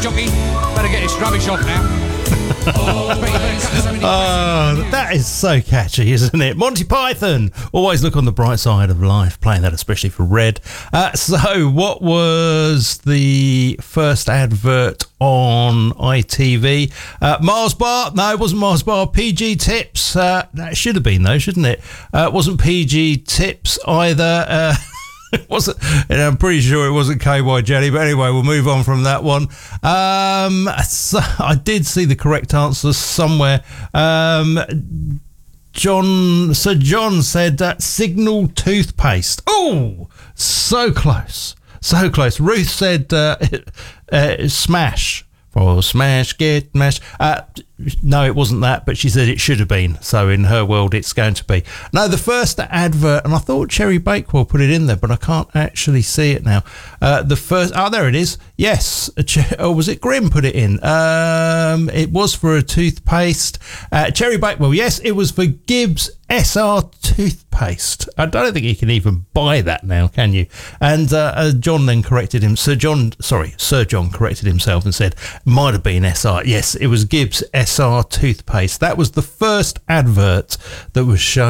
Jockey, better get his rubbish off now. Oh, that is so catchy, isn't it? Monty Python, always look on the bright side of life, playing that especially for Red. So what was the first advert on ITV? Mars Bar? No, it wasn't Mars Bar. PG Tips. That should have been though, shouldn't it? It wasn't PG Tips either. It wasn't, and I'm pretty sure it wasn't KY Jelly, but anyway, we'll move on from that one. So I did see the correct answer somewhere. Sir John said Signal toothpaste. Oh, so close. Ruth said Smash. For Smash, get Mash. No, it wasn't that, but she said it should have been. So in her world, it's going to be. No, the first advert, and I thought Cherry Bakewell put it in there, but I can't actually see it now. The first, there it is. Yes, or was it Grimm put it in? It was for a toothpaste. Cherry Bakewell, yes, it was for Gibbs SR toothpaste. I don't think you can even buy that now, can you? And John then corrected him. Sir John corrected himself and said, might have been SR. Yes, it was Gibbs SR toothpaste. That was the first advert that was shown